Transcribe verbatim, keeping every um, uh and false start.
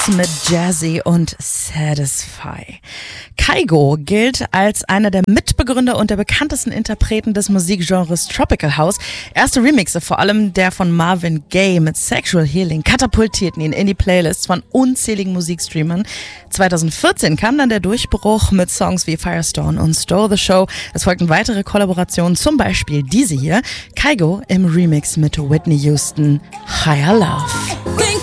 Mit Jazzy und Satisfy. Kygo gilt als einer der Mitbegründer und der bekanntesten Interpreten des Musikgenres Tropical House. Erste Remixe, vor allem der von Marvin Gaye mit Sexual Healing, katapultierten ihn in die Playlists von unzähligen Musikstreamern. zwanzig vierzehn kam dann der Durchbruch mit Songs wie Firestone und Stole the Show. Es folgten weitere Kollaborationen, zum Beispiel diese hier, Kygo im Remix mit Whitney Houston, Higher Love.